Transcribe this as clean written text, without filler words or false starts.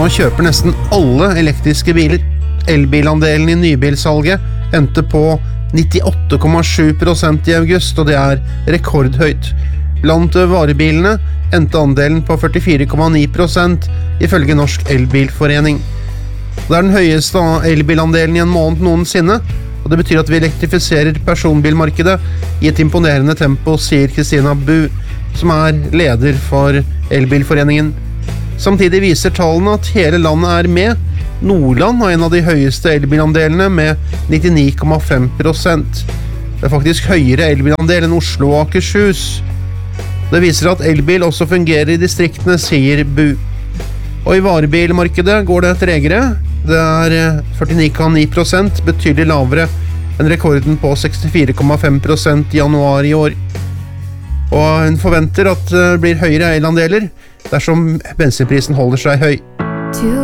Nå kjøper nesten alle elektriske biler. Elbilandelen i nybilsalget endte på 98,7% i august, og det er rekordhøyt. Blant varebilene endte andelen på 44,9% ifølge Norsk Elbilforening. Det er den høyeste elbilandelen i en måned noensinne, og det betyr at vi elektrifiserer personbilmarkedet i et imponerende tempo, sier Kristina Bu, som er leder for Elbilforeningen. Samtidig viser tallene at hele landet er med. Nordland har en av de høyeste elbilandelene med 99,5%. Det er faktisk høyere elbilandel enn Oslo og Akershus. Det viser at elbil også fungerer i distriktene, sier Bu. Og i varebilmarkedet går det tregere. Det er 49,9%, betydelig lavere enn rekorden på 64,5% i januar i år. Og hun forventer at det blir høyere elandeler dersom bensinprisen holder seg høy.